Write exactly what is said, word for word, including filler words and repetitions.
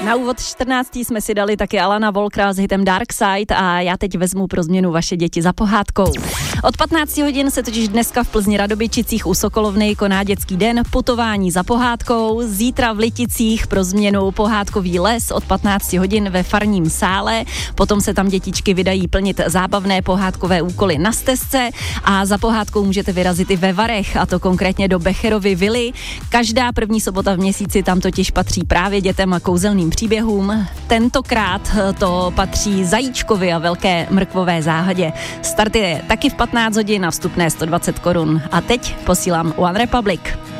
Na úvod čtrnáctý jsme si dali taky Alana Walkera s hitem Dark Side a já teď vezmu pro změnu vaše děti za pohádkou. Od patnácti hodin se totiž dneska v Plzni Radobyčicích u Sokolovny koná dětský den putování za pohádkou. Zítra v Liticích pro změnu pohádkový les od patnácti hodin ve farním sále. Potom se tam dětičky vydají plnit zábavné pohádkové úkoly na stezce a za pohádkou můžete vyrazit i ve Varech, a to konkrétně do Becherovy vily. Každá první sobota v měsíci tam totiž patří právě dětem a kouzelným příběhům. Tentokrát to patří Zajíčkovi a velké mrkvové záhadě. Start je taky v patnáct hodin a vstupné sto dvacet korun. A teď posílám One Republic.